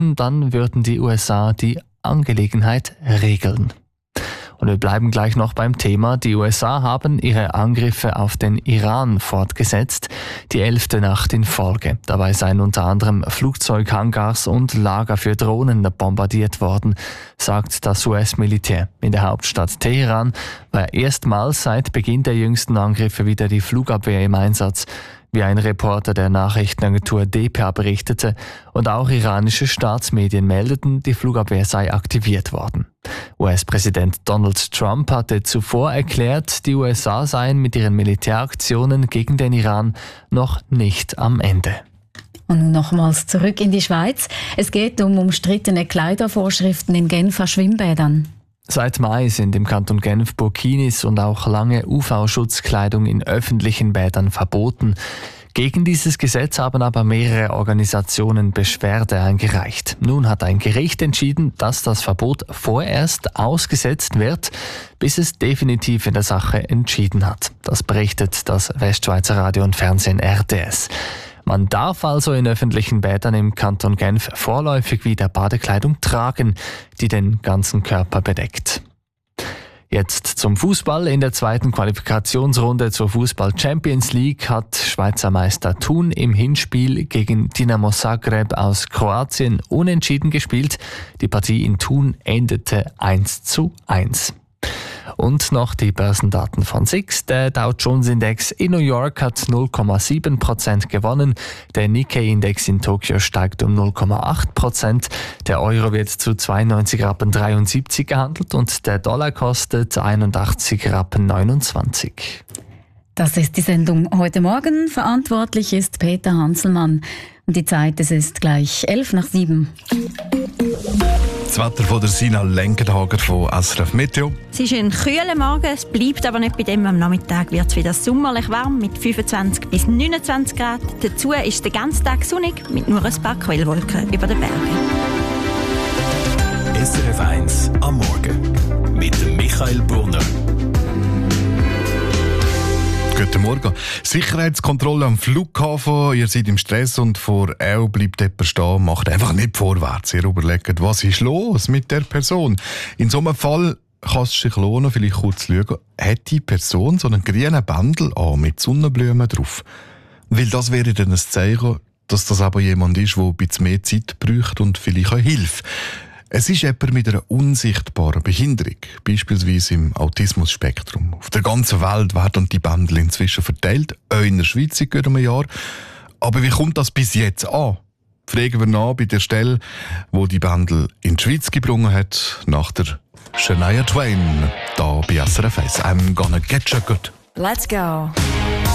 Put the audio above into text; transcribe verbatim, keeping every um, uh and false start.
dann würden die U S A die Angelegenheit regeln. Und wir bleiben gleich noch beim Thema. Die U S A haben ihre Angriffe auf den Iran fortgesetzt, die elfte Nacht in Folge. Dabei seien unter anderem Flugzeughangars und Lager für Drohnen bombardiert worden, sagt das U S-Militär. In der Hauptstadt Teheran war erstmals seit Beginn der jüngsten Angriffe wieder die Flugabwehr im Einsatz, wie ein Reporter der Nachrichtenagentur D P A berichtete, und auch iranische Staatsmedien meldeten, die Flugabwehr sei aktiviert worden. U S-Präsident Donald Trump hatte zuvor erklärt, die U S A seien mit ihren Militäraktionen gegen den Iran noch nicht am Ende. Und nun nochmals zurück in die Schweiz. Es geht um umstrittene Kleidervorschriften in Genfer Schwimmbädern. Seit Mai sind im Kanton Genf Burkinis und auch lange U V-Schutzkleidung in öffentlichen Bädern verboten. Gegen dieses Gesetz haben aber mehrere Organisationen Beschwerde eingereicht. Nun hat ein Gericht entschieden, dass das Verbot vorerst ausgesetzt wird, bis es definitiv in der Sache entschieden hat. Das berichtet das Westschweizer Radio und Fernsehen R T S. Man darf also in öffentlichen Bädern im Kanton Genf vorläufig wieder Badekleidung tragen, die den ganzen Körper bedeckt. Jetzt zum Fußball. In der zweiten Qualifikationsrunde zur Fußball Champions League hat Schweizer Meister Thun im Hinspiel gegen Dinamo Zagreb aus Kroatien unentschieden gespielt. Die Partie in Thun endete eins zu eins. Und noch die Börsendaten von S I X. Der Dow Jones Index in New York hat null Komma sieben Prozent gewonnen. Der Nikkei-Index in Tokio steigt um null Komma acht Prozent. Der Euro wird zu zweiundneunzig Rappen dreiundsiebzig gehandelt und der Dollar kostet einundachtzig Rappen neunundzwanzig. Das ist die Sendung heute Morgen. Verantwortlich ist Peter Hanselmann. Und die Zeit, es ist gleich elf nach sieben. Das Wetter von der Sina Lenkenhager von S R F Meteo. Es ist ein kühler Morgen, es bleibt aber nicht bei dem. Am Nachmittag wird es wieder sommerlich warm mit fünfundzwanzig bis neunundzwanzig Grad. Dazu ist es den ganzen Tag sonnig mit nur ein paar Quellwolken über den Bergen. S R F eins am Morgen mit Michael Brunner. Guten Morgen. Sicherheitskontrolle am Flughafen. Ihr seid im Stress und vor euch bleibt jemand stehen. Macht einfach nicht vorwärts. Ihr überlegt, was ist los mit der Person. In so einem Fall kann es sich lohnen, vielleicht kurz zu schauen, hat die Person so einen grünen Bändel an mit Sonnenblumen drauf. Weil das wäre dann ein Zeichen, dass das aber jemand ist, der ein bisschen mehr Zeit braucht und vielleicht auch Hilfe. Es ist jemand mit einer unsichtbaren Behinderung, beispielsweise im Autismus-Spektrum. Auf der ganzen Welt werden die Bändel inzwischen verteilt, auch in der Schweiz seit einem Jahr. Aber wie kommt das bis jetzt an? Fragen wir nach bei der Stelle, wo die Bändel in die Schweiz gebracht hat, nach der Shania Twain, da bei S R F eins. I'm gonna get you good. Let's go.